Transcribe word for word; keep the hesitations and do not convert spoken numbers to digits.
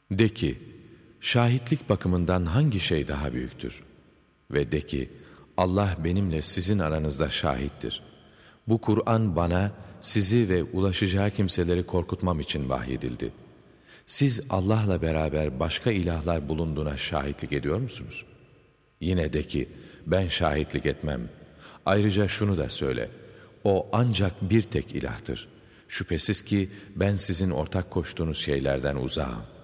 De ki, şahitlik bakımından hangi şey daha büyüktür? Ve de ki, Allah benimle sizin aranızda şahittir. Bu Kur'an bana, sizi ve ulaşacağı kimseleri korkutmam için vahyedildi. Siz Allah'la beraber başka ilahlar bulunduğuna şahitlik ediyor musunuz? Yine de ki, ben şahitlik etmem. Ayrıca şunu da söyle, o ancak bir tek ilahtır. Şüphesiz ki ben sizin ortak koştuğunuz şeylerden uzağım.